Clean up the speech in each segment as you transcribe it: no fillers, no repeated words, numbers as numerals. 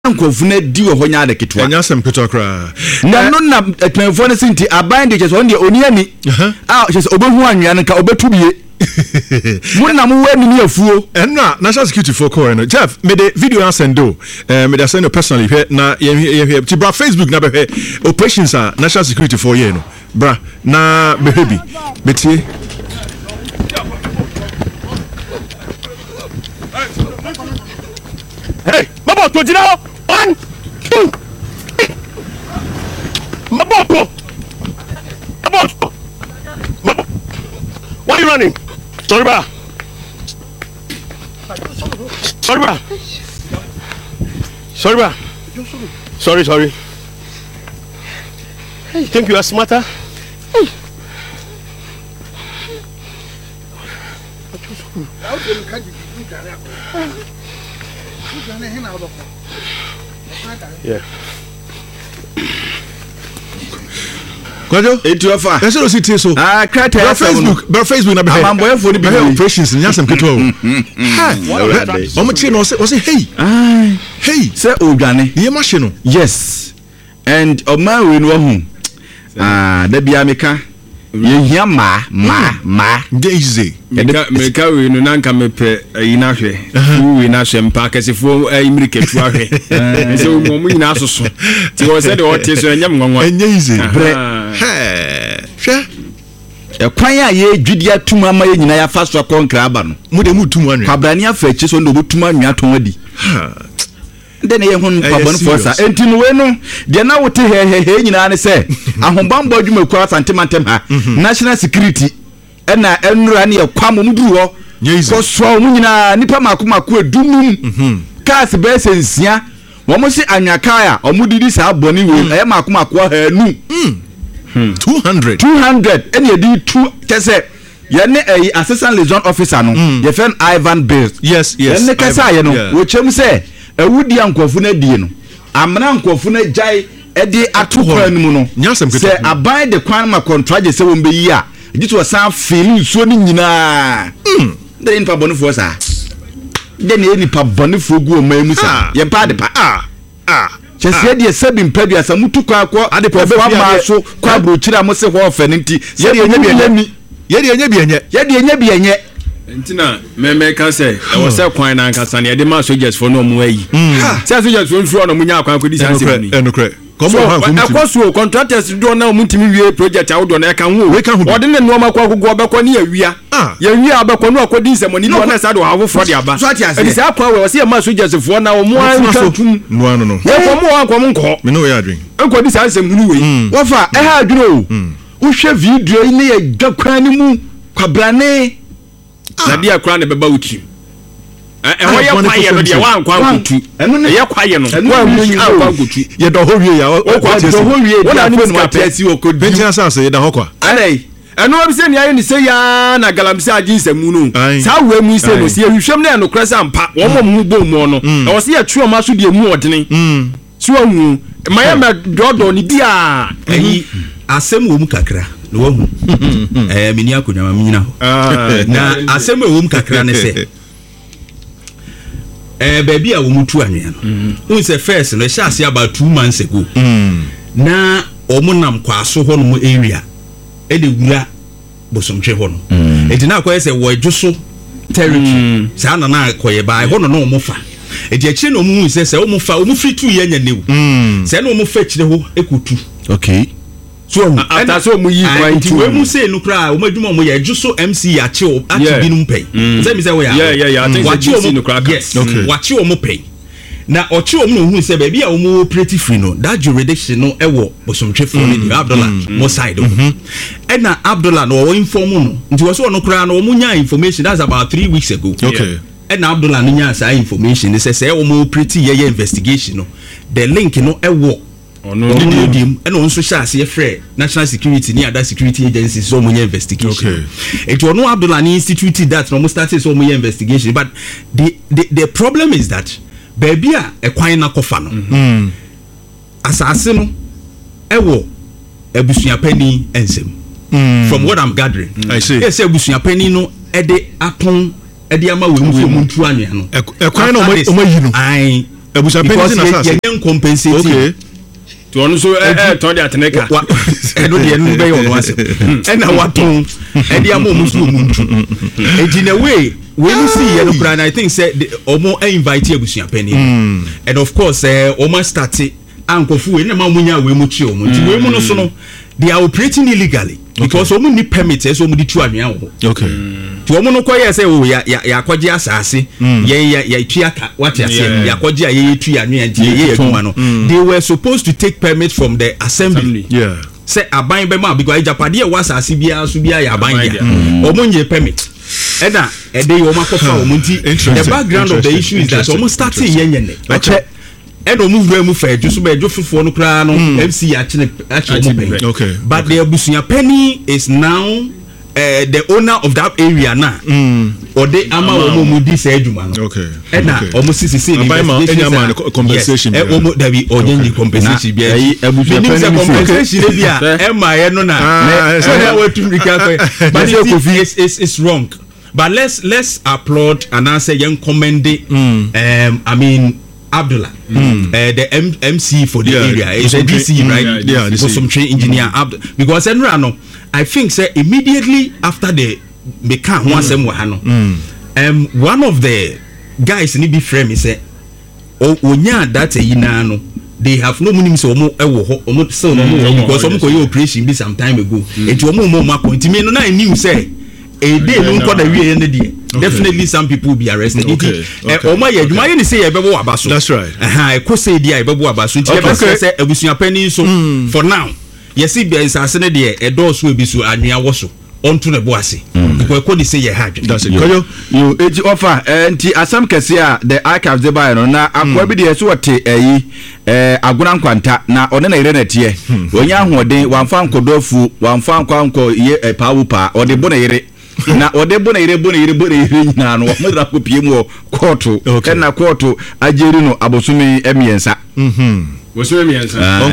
nkofuna di wo honya de ketwa anya sem ketwa kra na no na etmenfo ne sinti aban de cheso on oni ani cheso obehu anwea nka obetubie mun na mu wani ni afuo enna national security for call no Jeff me the video ansendo me da send personally here na ye ti bra Facebook na be operations are national security for ye no bra na be hebi betie hey baba to jina 1 2 Mabo why are you running? Sorry, bro. Sorry. You think you are smarter? Yeah. Kwajo etiofa eso si tie so krata Facebook na be amamboye for the operations nya sem keto o chi no say hey say odwane ye ma no yes and o man we no hu da bia meka ye hia ma easy meka we no nanka mepe yina hwe we na hwe mpa kasefo imiriketu ahwe so mo nyina asoso ti wo se de o tie so enyam ngonwa easy hwe kwan a ye dwudia tuma ama ye nyina ya fa so konkra aba no mu de mu tumu anwa kwabrani afa chi so ndo botuma anwa ton adi ndene ye hun kwabon forsa entinu we no de na wote he nyina ne se ahombambo adwuma kwa santemantem ha national security na enura ne ye kwam muduru ho ko so mu nyina nipa makomako edumum cars be sensia wo mo si anwakaya omudidi sa aboni we e makomako ha nu 200 ene ye di 2 kese ye ne assistant liaison officer no ye fen Ivan Bills yes ne kesa ye no wo chem se ewudi ankofu na die no amna ankofu na jai edi atokwa nimu no se aban de kwan ma contract se wo mbe yi a jitu wasan feel so ni nyina de nipa bonifo sa de ne nipa bonifo gu o mai musa ye pa de pa chese de sebi mpadu asa mutu kwa akọ ade pa be ma so kwa brochira mo se ho ofenenti ye de enya bienye ntina me ka say e wo say kwan na nkasa ne de ma soldiers for no mo ayi say soldiers for nfuru no munya kwan kodi sanse ni enokre komo han ko muti akoso contractors do na mutimi wie project awodo na e kan wo ode ne no ma kwa gogo obekọ ne awia ya wia abekọ no akodi nsemo ni na sa do hawo for de aba e say akwa we say ma soldiers for na wo mo an tum no ye ko mo an ko mo nko me no we adwin enkodi sanse mu we wo fa e ha adwino o wo hwe video ni ye dwakwan ni mu kwabrane na dia kra ne beba wuti ho ye kwaye no dia wan kwa nkutu ye kwaye no wa mu kwa nkutu ye do ho wie ya o kwa tesi wona ni no tesi o ko bentin asase ye da ho kwa alai eno bi se ni aye ni se ya na galamse ajinse mu no sa we mu se no se hwehwem na no kra sa mpa wo mo mu bo mu no na wo se ye tuo ma so de mu odene so hu maya ma dodo ni dia ayi asem wo mu kakra no wahu mini akonya ma nyina ho na asem wo mu kakra ne se baby a wo mutu anwea no won se first no sha ase about 2 months ago na omunam kwaso ho no mu area e de wura bosomtwe ho no enti na akoye se wo dwoso territory sa na na akoye bai ho no no mo fa enti a kire no mu se o mu fa o mu free to ye nya newu se no mo fa kire ho ekutu okay so after so mu yi kwan ti we mu say no kra o madwuma mo ye dwoso MC ya che o ati bi no pay say me say we yeah I think so no kra yes wachi o mo pay na ochi o mo no hu say ba bia o mo pretty free no that jurisdiction no e wo bosomtwe for ni Abdullah mo side and na Abdullah no o inform no nti wo so no kra no o mo nya information that's about 3 weeks ago okay and Abdullah no nya say information say o mo pretty ye investigation no the link no e wo ono dim and also share say free national security ni other security agencies so mo nya investigation it was no Abdullah ni institute that no started so mo nya investigation but the problem is that baby a ekwan na kofa no asase no ewo ebusua pani ensem from what I'm gathering I see yes ebusua pani no e de aton e de ama we mu ntu anwe no ekwan na o ma yi no ai ebusia penny na sasa yen compensate okay to ono so ton de ateneka eno de enu be yo no ase ena waton e de amom so omuntu e na way we no see yen kra na I think say omo invite ebusia penny and of course omo start ankofu we na ma munya we mu chi omo nti we mu no so no they are operating illegally because omo ni permit so omo di tu anwea wo okay to omo no koye say o ya kwaje asase ya tuaka what you say ya kwaje ya tu anwea nti ye adwuma no they were supposed to take permit from the assembly say aban be ma because Japade e wasase bia so bia ya aban ya omo nye permit eda ede yo makofa omo nti the background of the issue is that omo starting yenye and move fair just so be for no cry no MC actually okay but the Abusunya Penny is now the owner of that area now or they ama omudi say adwuma no okay and na almost see compensation omo that be onye compensation bia Abusunya compensation bia ema ye no na so that we to recover but it's wrong but let's applaud and answer young commend I mean Abdullah, the MC for the area, is a DC, right? Yeah, for some train engineer. Because I think say immediately after the Mekan one of the guys in the frame is say, "Oh, onya that no, they have no money so because some operation be some time ago. It was more point. Me no knew say." A day no call the way in the day. Definitely some people will be arrested. That's right. I could say the Ibabu Abasu. Say Abusunya Penny so for now. Yes, if there is a Senate there, a doors will be so and me also onto the bossy. We could say you had. That's it. You age offer and Assam Cassia, the archives the buyer na akwabi de so what aguna nkwanta na one na ire na tie. Onya ahode wan fa nkodofu, wan fa nkwanko ye pawupa, ode bo na ire. Na odebo na ire nyina no mo dra kopie mu koto na koto ajeri no abosumi emiensa wosumi emiensa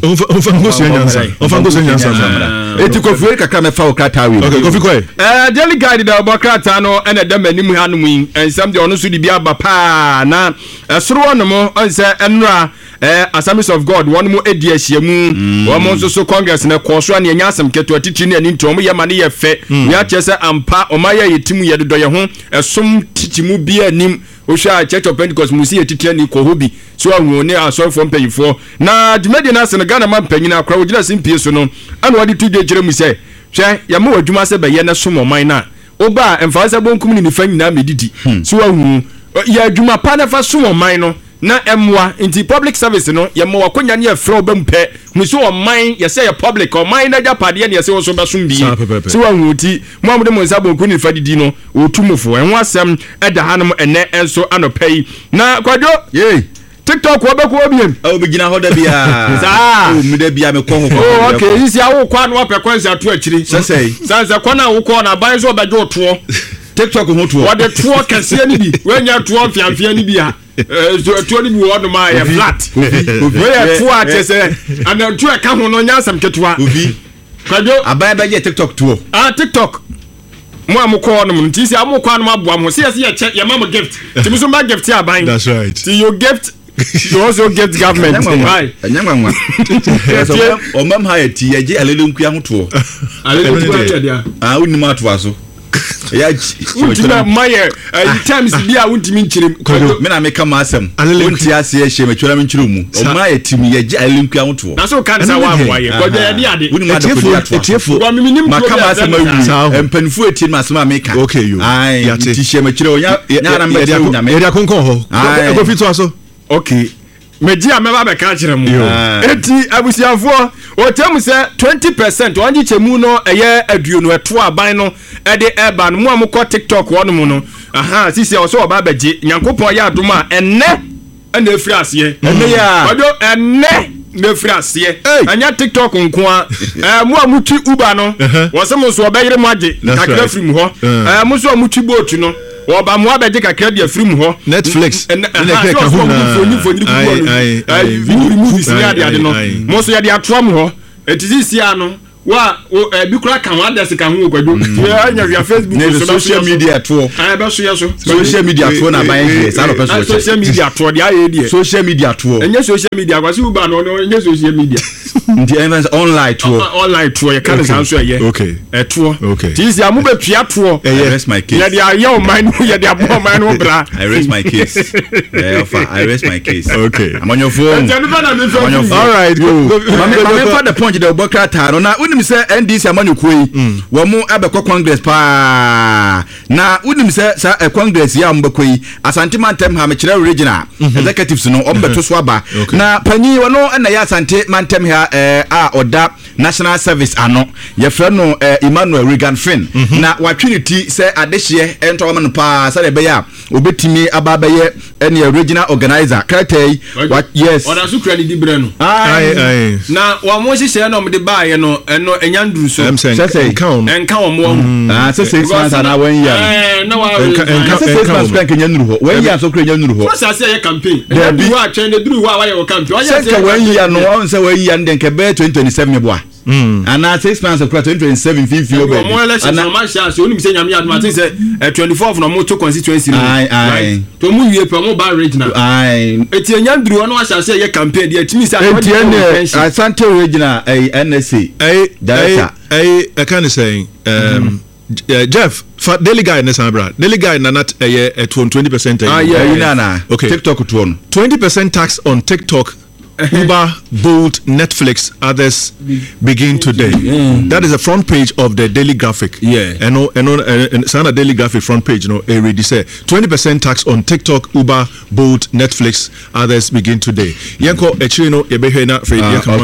onfa ngosenyansa eti kofi kaka me fa okata wi okay kofi koy daily guide da bokrata no ena da manim hanom yi ensam de ono so di bia ba pa na soro no mo onse enra Assemblies of God one mo edi ahyiamu wo mo nso so congress na koso na enya asem keto atiti na ni ntom ye mane ye fe ya chese ampa omaye yetimu ye dodo ye ho esom titimu bia anim ohwa Church of Pentecost musi yetiti ani ko hobi so anwo ne asori fo mpanyifo na dwumadi na Senegal na mampanyina akra wogina simpie so no ana wadi tudwe kire mu se hwe ya mo wadwuma se be ye na som oman na oba emfa bonkum ni nifa nyina medidi so anwo ya adwuma pa na fa som oman no na emwa inti public service no ye mo wakonya ne afro bempe muso o man ye say public o man na Japade ne ye say wo so besum bi so wanhuti mo amde mo nsabo ku ni fadidi no otumufo enwo asem eda hanom ene enso anopai na kwadwo ye TikTok wo beko obiem o begina hoda bia sa o mi da bia me ko ho oh okay isi awo kwa no apekwansi ato akiri sesei sanse kwa na wo ko na ban so bejo to TikTok ho to wo de to kase ni bi wenya to fiamfia ni bi a to ni bi wo no ma ya flat we ya to a chese ana to e ka ho no nya sam ketwa kwadwo abai ba je TikTok to TikTok mo amukọ no nti si amukọ no aboa mo se ye mama gift ti muso ma gift ya ban that's right ti you gift you also get government right anyangwa o mam ha eti ye je alele nku ahoto alele dia unni ma to aso ya untina maye times bia untimi nchirem me na me kama asem unti ase ye hye metwara me nchiro mu o ma ye tim ye je alele nku ahoto na so kan sa wa aboye ko je ye ade unni ma de etiefo ma kama asem awi empanifu eti ma asem ameka okay you ya ti hye metwara onya na me ye dia konkon ho go fit to aso okay meji ameba be ka kire mu eti abusiafo o temu se 20% onji chemu no eye aduonu eto aban no ede eba no mu amukọ TikTok wonu mu no aha sisi o so oba beje nyankopon ya adoma enne na efiri ase enne ya odo enne na efiri ase anya TikTok nko a mu amuti Uber no wo se mu so obeyire mu age kakra firi mu ho mu so amuti boat no oba mo abeje kakra dia firi mu ho Netflix movies ni ade no mo so ya de atwa mu ho etizisia no wa bi kura kan wa desi kan hu kwadu anya via Facebook social media to be so yeso social media to na ban here sa no person social media to dia ye die social media to enye social media kwasi u ba no enye social media ndi events online to ye kan san so ye okay to okay tisi amu be tua to I rest my case ye dia ye o man ye dia bo man o bra I rest my case I rest my case okay I'm on your phone all right go mama for the point the obokra ta no na unim se NDC amanyuko yi wo mu abekọ congress pa na unim se sa congress ya mbekọ yi asante mantem ha mekire regional executives no ombeto so aba na panyi wono na ya asante mantem ha a oda national service ano ye frɛ no Emmanuel Regan Finn na watwiniti se adehye ento ma no pa sa de be ya obetimi ababeye ene regional organizer kratai yes ona su kredi dibre no ai na wa mo hyehyɛ na mo de ba ye no eno enyanduru so enka wo mo say 6 months na 1 year na wa enka 6 months kan nyanduru ho 1 year so kra nyanduru ho so say ye campaign na wa twɛn de duru wa ye wo campaign wa ye say 1 year no on say 1 year den ke be 2027 me boa and na 6 months of 2027 50 over mo election na ma sha so onim say nyame adoma tin say 24 na mo to constituency ai to mu wie pe mo ba regional ai eti enyanduru ono asha say ye campaign de etimi say Asante regional NSA director I can say Jeff for daily guide na sabra daily guide na not 20% okay TikTok to 20% tax on TikTok Uber, Bolt, Netflix, others begin today. That is the front page of the Daily Graphic. Yeah. And Sana Daily Graphic front page, you know, already say 20% tax on TikTok, Uber, Bolt, Netflix, others begin today. Yanko echino ebehena for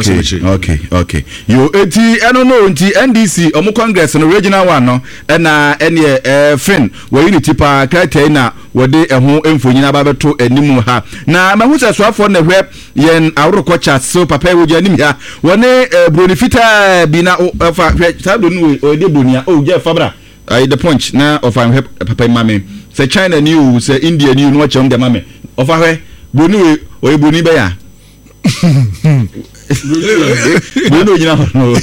okay. You I don't know NDC omo Congress no regional one no na ene fin we unity pa krate na wode eho emfonyina ba beto animu ha. Na mahusa soafo na hwe yen awroko chat so papa wo janim ya wone bronifita bi na fa tablo nu ode bonia je fabra the punch na of am papa mame say China new say India new no chom de mame of ahwe boni we boni be ya boni nyina no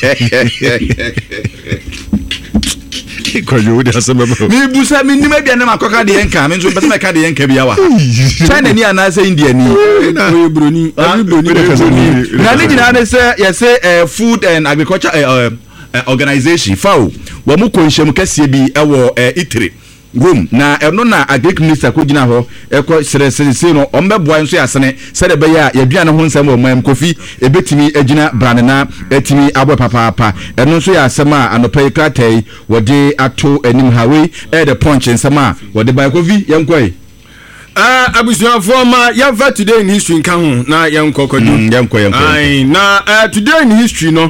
kwa yo de asema mi busa mi nima bia na makoka de enka mi nso besa meka de enka bia wa China ni ana say India ni we broni na ni jina na say yes food and agriculture organization FAO wo mu konhyem kase bi ewo Italy room na eno na agric minister ko gina ho eko sere no ombeboa nso yasene sere be ya yaduane ho nsam o mam kofi ebetimi agina brane na etimi abo papa eno nso yasema anopai kratai wode ato anim hawe the punch nsama wode ba kofi yankoi abusuafo ma yava today in history nka ho na yankokodu yankoi ai na today in history no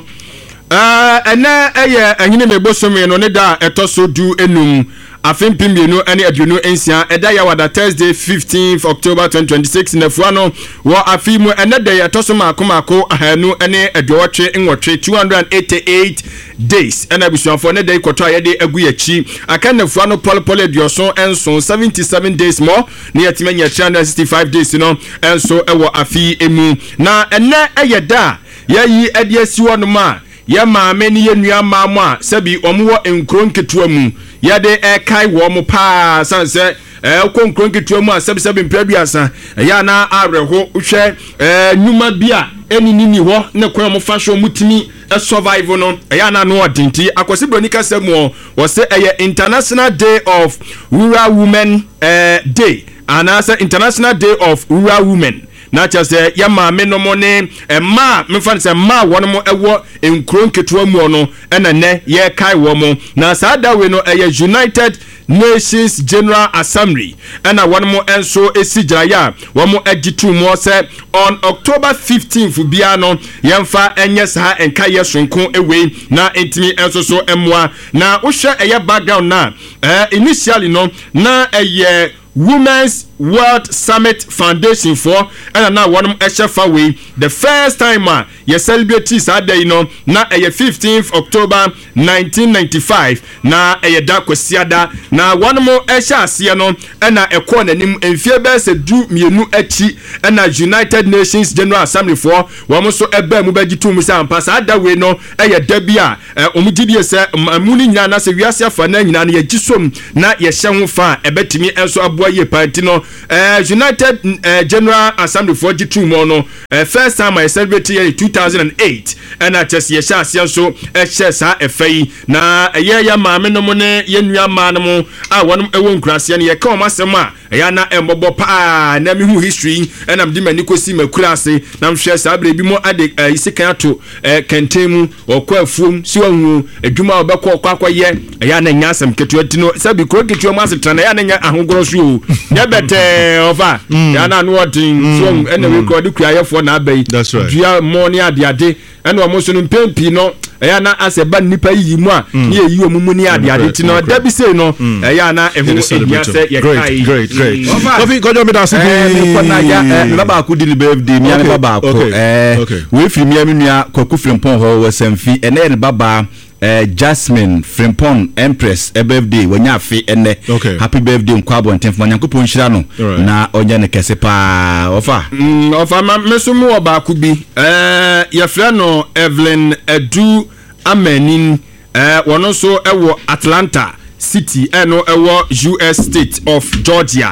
ene eye anyine mebosome no ne da etoso du enum afempim bienu ene aduonu ensia eda ya wada Thursday 15th October 2026 na fuano wo afimu ene da ya toso makomako ahanu ene adwotwe nwotwe 288 days ene bisuafo ne da ikoto ayede agu yachi aka na fuano polpol adioso enso 77 days more ne yatimanya 365 days no enso ewo afi emu na ene eyeda yayi ediasi wonoma ya maame ni yenua maamo a sabi omuwo enkron ketua mu ya de kai wo mo pa sanse konkron ketua mu a sabi mpraduasa ya na areho hwe nyuma bia enini ho ne kwan mo fasho mutimi survive no ya na no odinti akwasi bronika samu wo se International Day of Rural Women Day and as International Day of Rural Women na cha se ya maame no mo ne ma mfa se ma wono mo ewo enkron ketua mu no ena ne ye kai wo mo na sada we no United Nations General Assembly ena wono mo enso esijaya wo mo agitu mo se on October 15th bia no yemfa enye sa enka ye sonko ewe na entimi enso so emwa na wo hwe background na initially no na Women's World Summit Foundation for and now one way the first time you celebrate Saturday na 15th October 1995 na da kwasiada na one more asia no na ekọ nanim enfie be se du mienu achi na United Nations General Assembly for one so eba mu bagitu mu sampa Saturday we no da bia omugidie se amuni nyina na se wiase afa na nyina na ye gisom na ye hye ho fa ebetimi enso aboa ye party no United General Assembly for G2 mono first time I celebrate in 2008 and I just yes so sa efai na ya maame no mo ne ye nua ma no mo a wonom ewon krase ne ye ka o masema ya na embobo pa na me hu history and am di mani kosi makura ase na mhwe sa abre bi mo ade isikan ato kentemu okwa afuom si wanhu adwuma obekọ okwakoye ya na nya asem ketu atino sabi kro ketu mo asetana ya na nya ahogoro so ya bete over ya na no odin so ene we record kuyayefo na abai dua money ade ene o mo so no pempi no ya na aseba nipa yi mu a ye yi omumu ni ade ti no da bi sei no ya na ehu ya se ye kai great Kofi kojo me da se ko na ya baba ku di ni birthday mi ya baba ko we fi mi nua Kwaku Frimpong ho wasamfi ene baba Jasmine Frimpong Empress birthday wanya afi ene happy birthday nkwabo ntemfo nyankopon hira no na onye ne kese pa ofa ma mesumu oba ku bi ye frɛ no Evelyn Edu Amenin wono so ewo Atlanta City eno ewo US State of Georgia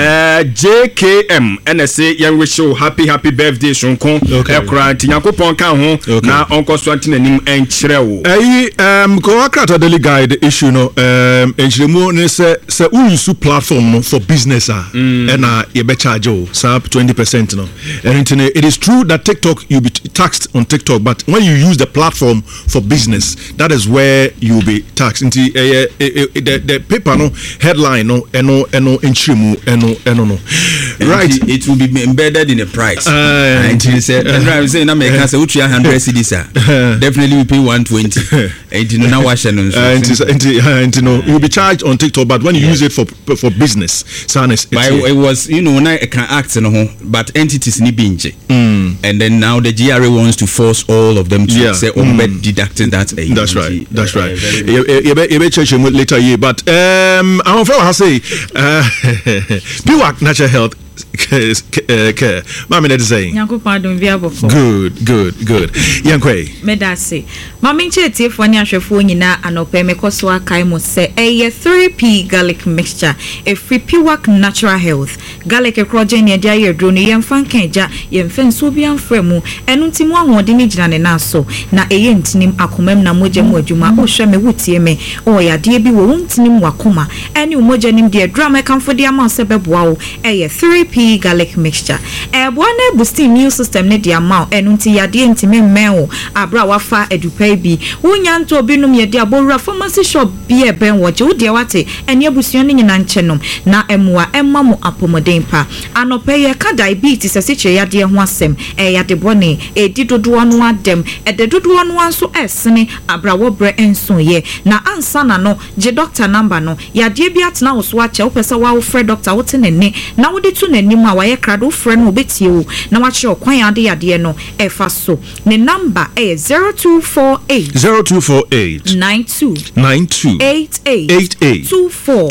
JKM NSA yan wish you happy birthday sonko ekra tinyakopon kan ho na onko so antenanim enkyerɛwo ko akrata daily guide issue no enkyeremu ne se use platform no for business na ye be charge sap 20% no and it is true that TikTok you be taxed on TikTok, but when you use the platform for business, that is where you will be taxed into the paper no headline no enchirimu no right, it will be embedded in the price and you say I'm saying America say uchi 100 cedis definitely we pay 120 and you know now wash and you know you'll be charged on TikTok, but when you use it for business it was when I can act but entities ni binche and then now the GRA wants to force all of them to say deducting that that's right you be check later year, but I'm for say PWAC natural health care mama net say Nyankopon don via bofo good yankwe medase mama nchetie fo nya hwefo nyina anope mekoso akai mo se 3p garlic mixture free PWAC natural health garlic ekroje ne dia ye dro ne yemfa nkanja yemfa nso bia mfremu enu ntimu ahode ne gina ne naso na eye ntinim akomam na moje mu adwuma o hwe me wutie me o yade bi wo ntinim wakoma ene moje nim de drama kamfo de ama se beboa wo 3p garlic mixture buana boost immune system ne dia ma enu nti yade ntime mmeo abra wafa edupai bi wonya nto obinum yade abowura pharmacy shop bi eben woje wo de wate ene abusuo ne nyina nchenom na emwa emma mu apomoden pa anope ye ka diabetes asiche yade ho asem yade bone edidodo no adem ededodo no anso esene abra wo bre enso ye na ansa na no je doctor number no yade bi atena wo so ache wo pese wa wo frɛ doctor wo te ne na wo de tu n'anim a waye krado frɛ no obetie wo na wa kye okwan ade yade no efa so ne number 0248 92 88 24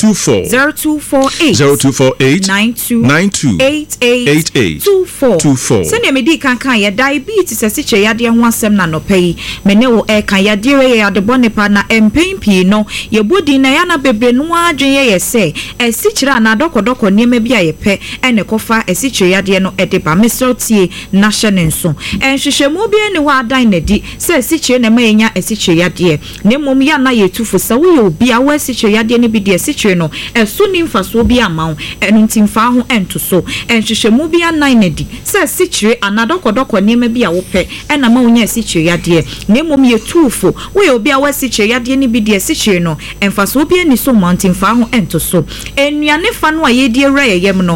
0248 92 88 24 sene medi kan ye diabetes asiche yade ho asem na no pay mene wo kan yade ye yade bone pa na empempi no ye bodi na ya na bebre no adwen ye se asichira na dokodoko niema bi aye pe ene kofa esiche yade no edeba mesrotie na hye nso enhwehwemu bi ene ho adan na di se esiche na mayenya esiche yade ne mom ya na yetufu sa wo ye obi a wo esiche yade ne bi de esiche no esu ni mfaso bi ama wo enu ntimfa ho ento so enhwehwemu bi anan na di se esiche anadokodoko niema bi a wo pe ena ma wonya esiche yade ne mom yetufu wo ye obi a wo esiche yade ne bi de esiche no emfaso bi ani so mountain fa ho ento so enuane fa no a ye di ewra yeyem no efa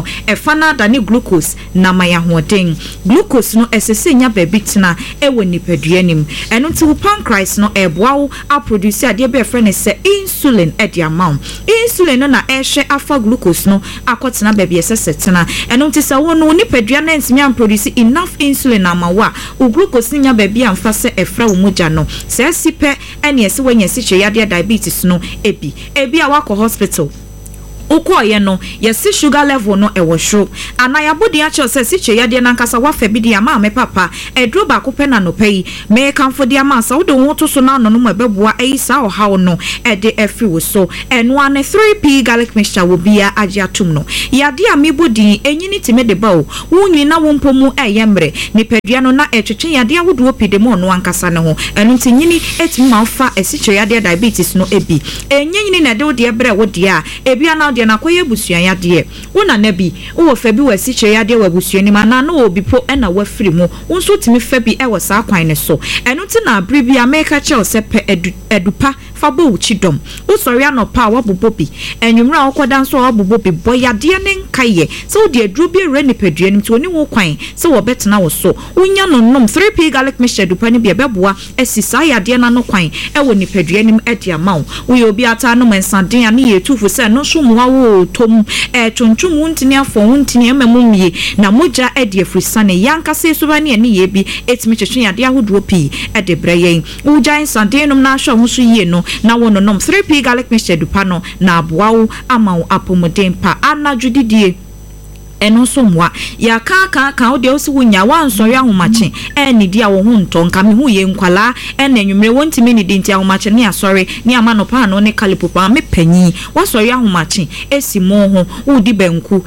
fana da ne glucose na maya hoden glucose no esese nya baby tena ewo nipadua nim eno nti wo pancreas no eboa wo a produce ade be friend se insulin e dia amount insulin no na ehwe afa glucose no akotena baby esese tena eno nti se wo no nipadua na ntimi am produce enough insulin amawa wo glucose nya baby amfa se efra wo moja no se sipe ene ese wanya siche yade diabetes no ebi a wako hospital ukoye no yesi sugar level no ewo hro anayabodi a che se siche yade nankasa wafa bi dia ma me papa edro ba ko pena no pei me kanfo dia ma sa wodo woto so na no no mebeboa eisa o hawo no ede afi wo so eno ane 3p garlic mixture wo bia agya tum no yade a mebodi enyini time de ba o wunyi na wo mpomu eyemre ni padua no na etwetwe yade a wodo opide mo no ankasa ne ho eno ntinyini etimi ma fa esiche yade diabetes no ebi enyini na de wo de bre wo de a ebi ana na koye busua yade wona na bi wo fa bi wasi che yade wa busua ni mana na obi po na wafiri mu wonso timi fa bi e wasa kwan ne so eno ti na abri bi America che se pe edupa fa bo uchi dom wo sori anopa wa bobo bi enwumra okoda nso wa bobo bi boyade ne nkaye so de aduro bi re ni padua ni to ni wo kwan so wo betena wo so wonya no nom 3p garlic mixture edupa ni bi e beboa esisa yade na no kwan e wo ni padua ni e dia mawo wo obi ata no mensanden ani ye tufu se no so mu wa tom tontum wuntini afo wuntini ememumie na moja edi afrisane yanka se so bane ani ye bi etimi twetwe ade ahodo pi ede breyen ujan sandenum na hwo ho so yie no na wono nom 3p garlic mixture dupa no na aboawo amawo apomodem pa anadwudidie eno so mwa ya ka o de o si wunya wa nsori ahomache eni dia wo hu nto nka me hu ye nkwala ena enwumre wontimi ni dinti ahomache ne asori ne amano pa no ne kalipopa me panyi wa sori ahomache esi mo ho udi banku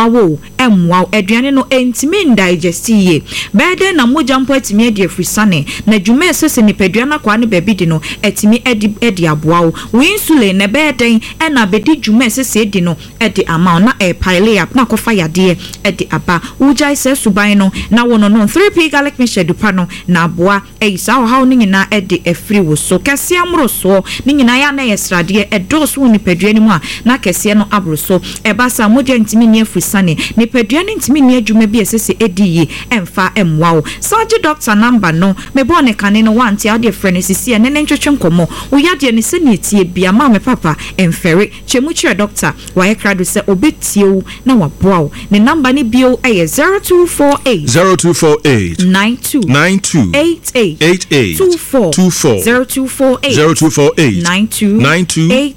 emwa aduane no entimi indigest ye bede na moja mpo etimi edi afrisane na dwuma esese ni paduana kwa ne baby di no etimi edi aboawo we insulin ne bede ena bedi dwuma esese edi no edi amount na pile up na kofa ya edi aba uja ise suban no na wono no 3p garlic mixture dupa no na aboa eisa o hawo nyina edi efri wo so kese amro so nyina ya na yesrade edos wo ni padua ni mu a na kese no abro so ebasa moja ntimi ni afrisane ni padua ni ntimi ni adwuma bi esese edi yi emfa emwawo surgery doctor number no me bone kane no wanti ade frene sisi ene ntwetwe nkomo wo yade ne se ne tie bia ma me papa emfere chemu chire doctor wa yekrado se obetie na waboa the number ni bio 0248 92 88 24 0248 92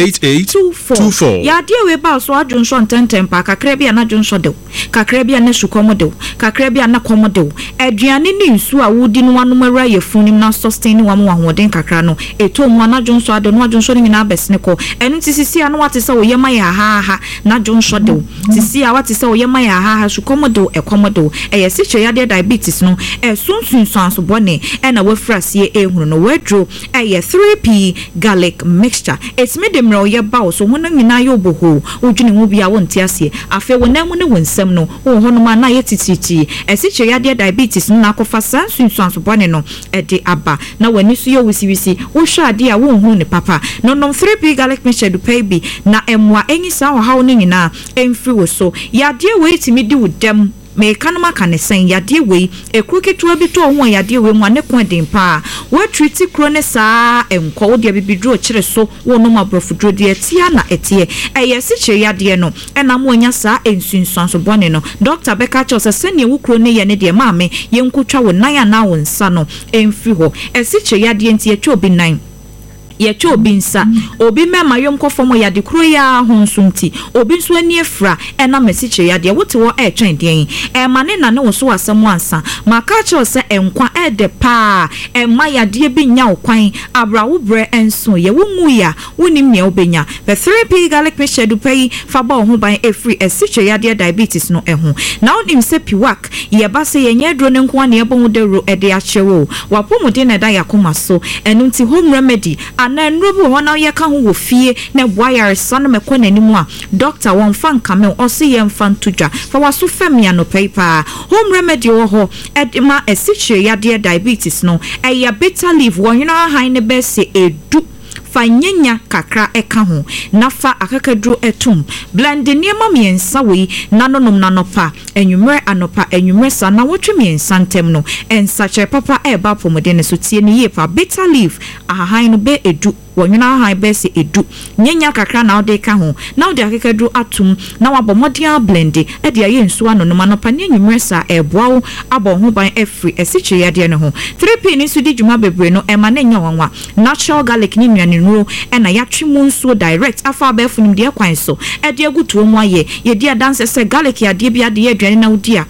88 ya dia we ba so adwonso ntentem pa kakra bia na dwonso de kakra bia na sukomo de kakra bia na komo de aduane ni nsu a wodi no wano mara yefunim na sustain wa mo ahoden kakra no eto mo na dwonso ade no dwonso ni na besne ko enu tisisi anu wate se wo yema ya ha na dwonso de sisi a wate se wo yema ya ha sukomodo ekomodo siche yade diabetes no sunsun so bone na wafrasie ehunu no wadro 3p garlic mixture etime demro ye ba so hono nyina ye oboho odwene hu bia wonte ase afa wonamu ne wonsam no wo hono ma na ye tititi siche yade diabetes no akofa sunsun so bone no de aba na wani so ye wisiwisi wo hwa ade a wo hu ne papa no 3p garlic mixture do pay bi na emwa enyisa wo hawo ne nyina emfri wo so yade we timi di wudem me kanoma kanesen yade we ekruketua bi to ho yade we mu anekon den pa we treat kro ne saa enko wo de bibidro kire so wo no mabrofudro de tia na etie siche yade no ena mo nya saa ensunsun so bone no doctor beka cho se ne wo kro ne ye ne de maame ye nkotwa wo nan na wo nsa no emfri ho siche yade ntie etwa obi nan ye obi nsa obi mema yom kofom yade kro ya honsumti obi nso ani efra ena mesiche yade wote wo etwen den mane na ne wo so asem ansa maka che se enkwa ede pa ema yade bi nya okwan abrawo bre enso ye wonwu ya wonim ne obenya the 3p garlic mixture do pay fa ba ho ban efri esiche yade diabetes no eho na onim se piwak ye ba se ye nya dro ne nko na ye bon de ro ede a chewo wapomode na da yakoma so enu nti home remedy na nrobu hona ye ka ho wo fie na boyar son me ko nanimu a doctor won fan kame o se ye mfan tudwa fa waso famia no paper home remedy wo ho edma esiche yade diabetes no ya better leave won you know high ne be se edu fa nyenya kakra eka ho na fa akakaduro etum blend niema miensa we nanonom nanopa enwumre anopa enwumre sa na wotwe miensa ntem no ensache papa eba pomode so tie ni yepa bitter leaf ahahan no be edu wonyuna ahahan be se edu nyenya kakra na ode ka ho na ode akakaduro atum na wabomodia blend e de aye nsu anonom anopa ne enwumre sa eboa abo ho ban efri esiche yade ne ho 3p ni su di djuma bebre no ema na nya wanwa natural garlic ni nnuane nuro na yatwe mu nso direct afa ba funim de kwan so e de agutuo mu aye ye di adanse se garlic ya de bia de aduane na udia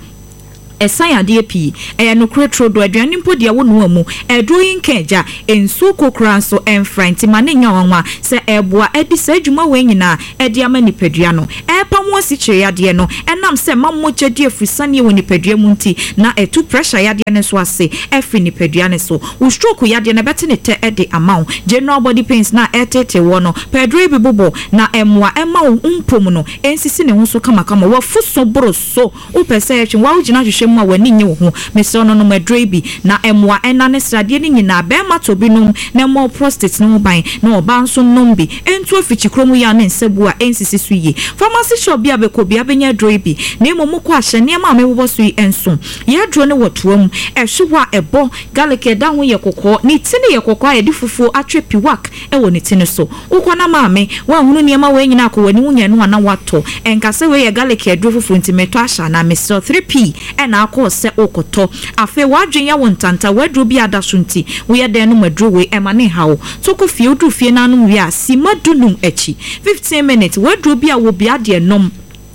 esan ade pi no kretro do aduane mpo de wo no amu edro yinkeja ensu kokran so enfront ma ne nya wanwa se eboa edi se adwuma we nyina edi ama nipadua no epa mu asiche yade no enam se mammo chedi afusane wo nipadua mu nti na etu pressure yade ne so ase efri nipadua ne so wo stroke yade na bete ne te edi amount general body pains na etete wo no pedro bibobo na emwa ema umpom no ensisi ne ho so kama wo fuso bro so wo pese etwe wa ugina hwehwe ma wani nye wo ho meso no no madrebi na emwa ena ne srade ni nyina be ma to binum na mo prostate no ban na oba nso nombi entu afichi kromu ya ne nsebu a ensisi so yi pharmacy shop bia be ko bia benya drebi na emo ko ahye ne ma mebo so yi enso ye dro ne wotuom ehwewa ebo garlic da ho ye kokko ni tini ye kokko a ye difufu atwe piwak e wo ni tini so ukona maame wa hunu ne ma we nyina ko wani wunya no na wato enkase we ye garlic e dufufu ntimeto ahya na meso 3p na akọ se okoto afa wadwen ya wontanta wadru bi adaso nti we ye den no madru we emane hawo toko fie odu fie nanu wi a simadunum echi 15 minutes wadru bi a wo bi ade nom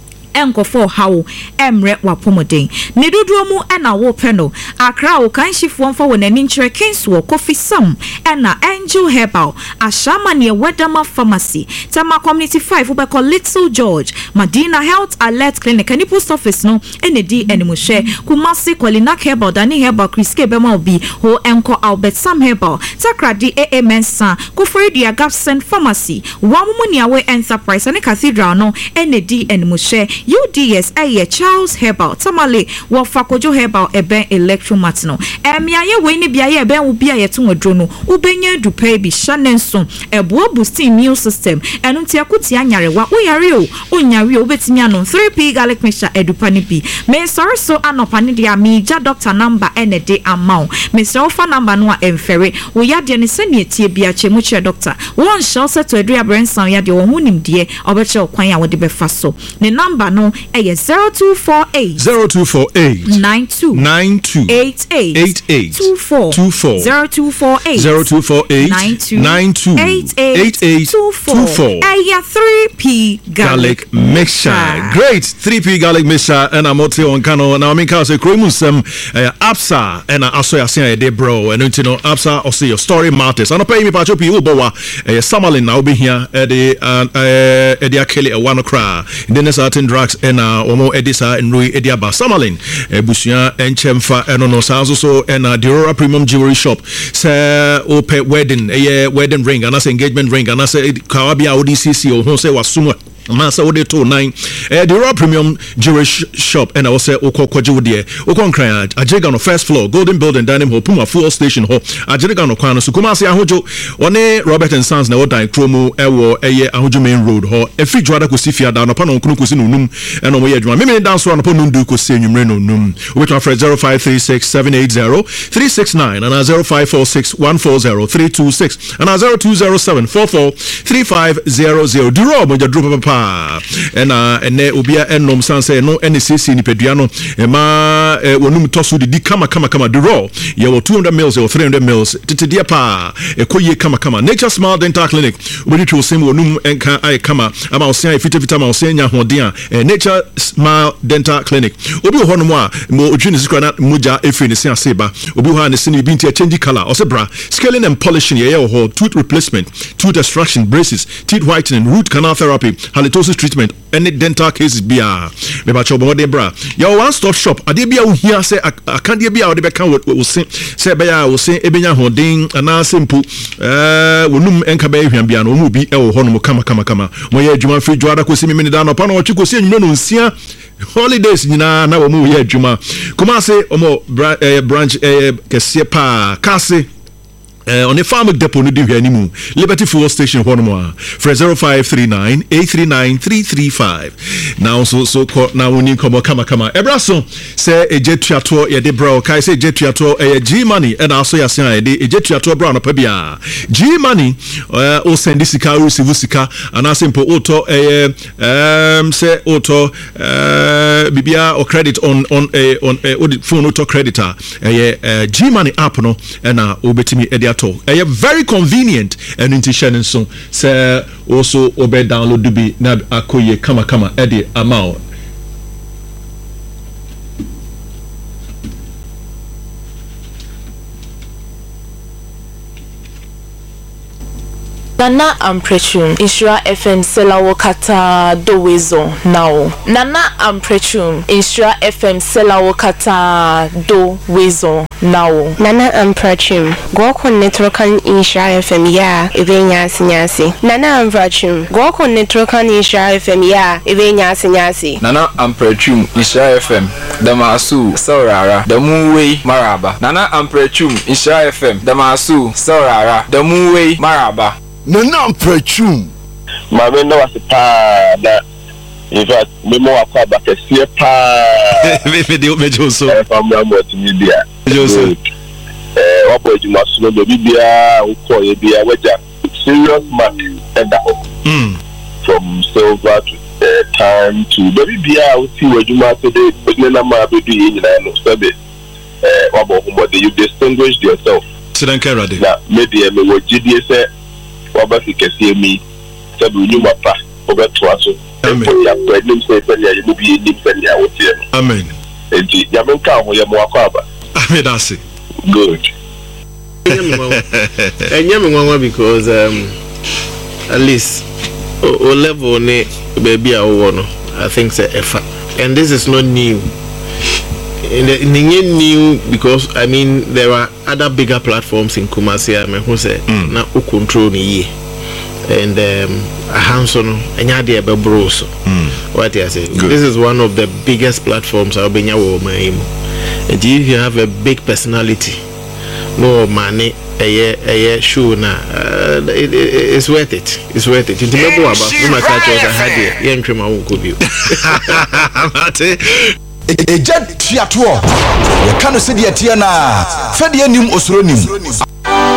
enkofo hawo emre wapomoden ne dodoɔ mu na wo peno akra wo kan hifo mfa wo nani nkyerɛ kenso coffee sam na angel herbal ashama ne wedama pharmacy tama community 5 we call Little George Madina Health Alert Clinic ani post office no enedi enimhwe kumasi Kolinak Herbal dani herbal kriske bema obi ho enko Albert Sam Herbal takradi mensa kufredia Gapsen Pharmacy wamumuni awe enterprise ani cathedral no enedi enimhwe UDS Charles Herbal tamale wo fakojo herbal eben electromatino miaye we ni biaye eben wo bia yeto wodro no ubenya dupa bi shanenso ebo boost immune system enu ti akuti anyarewa wo yare o onyare o betimi anon 3p garlic mixture edupa ni bi me sorry so anopa ni dia me ja doctor number enede amount me so fa number no a emfere wo yade ne se ne tie bia chemu che doctor won shall set to adria branson yade wo hunim die obeche okwan a wo de befa so ne number no 0248 92 88 24 0248 92 88 24 3p garlic mixture. Great 3p garlic mixture and I'm out on Kano now. I mean, cause a Kromusum Absa and I saw a day bro and you know Absa or see your story matters. And I pay me Pachopi Ubowa Samalin now be here at the Kelly a one cry in the certain drugs and Omo Edisa and Rui Ediaba Samalin Busia and Chemfa and ono so and the Aurora Premium Jewelry Shop say ope wedding wedding ring and I say engagement ring and I say Kawabia ODCC or Hose was sumo Masa wode to 9 the Aurora Premium Jewelry Shop and I will say Okokwajo de Okonkran Ajega no first floor Golden Building Dining Hall Puma Fuel Station Hall Ajega no kwano so Kumasi ahojo one Robert and Sons na odan kromo ewo eye ahojo main road ho efi dwada ko sifia da no pa no nkunu ko si no num and no ye adwuma me dan so no pa no ndu ko si enwumre no num which one for 0536780369 and 0546140326 and 0207443500 the rob on your drop papa and obia enom sanse no NCC ni pedua no ma wonum toso di kama the raw ye 200 mils or 300 mils titidia pa ekoye kama Nature Smile Dental Clinic obi twa sim wonum enka ai kama ama osia fitafita ma osia nya hoden a Nature Smile Dental Clinic obi ho no mo a mo odwini sikra na moja efi ne sia seba obi ho a ne sini bi ntia change color or sebra scaling and polishing ye ho tooth replacement, tooth extraction, braces, teeth whitening, root canal therapy, halitosis treatment, any dental cases bia me ba chobo de bra your one stop shop ade bia wo hia say akande bia wo de be kan wo se say be ya wo se ebenya hoden ana simple wonum enka be hwan bia no mu bi e wo ho no kama mo ye adwuma fi dwada ko si me da no pa no wo twiko si enwuma no nsia holidays nyina na wo mu ye adwuma kuma se omo branch kese pa kase on the farm depot no di hwe animu Liberty Fuel Station hɔ no mo for 0539 839 335 now so now we need come kama ebra so say ejetuato ye de bro kai say ejetuato G money and also yasen ye de ejetuato bro no pa bia G money o send sika o receive sika and asimple auto say auto bibia or credit on phone auto creditor G money app no na obetimi ediato very convenient and intuition so say also obe download do be na akoye kama edi amount Nana Amprechum Insura FM Selawo Kata Dowezo now. Nana Amprechum Insura FM Selawo Kata Dowezo now. Nana Amprechum Goko Netrokan Insura FM ya Nyasi. Nana Amprechum Goko Netrokan Insura FM ya Nyasi. Nana Amprechum Insura FM Damasu Saurara Damuwe Maraba. Nana Amprechum Insura FM Damasu Saurara Damuwe Maraba. Nana Amprechum. Mama no was pa in fact me mo akwa ba kese pa me jo so from what media so opo ejuma so do bibia ukọ ye bia waja serious mark and from silver to time to bibia o ti wajuma today na ma be do yin na no sabe obo humode you distinguish yourself sidanka rade na media me wajidie se wabasi kesi mi sabu nyuma pa obeto aso amen ya pregnant say ya you be nim say ya wotie amen enti ya menka ho ya mo akwa amen that's it good enyame nwanwa because at least o level ne baby a wo no I think say efa and this is not new new because I mean there are other bigger platforms in Kumasi who say na o control ni and a hands-on enya de be bros what I say this is one of the biggest platforms Albania wo mai and if you have a big personality no money a show na it's worth it into me bo aba no matter what I had here yen twema wo ko bio Ejet Tiato, you can't say the Tiana, Fedianim Osronim.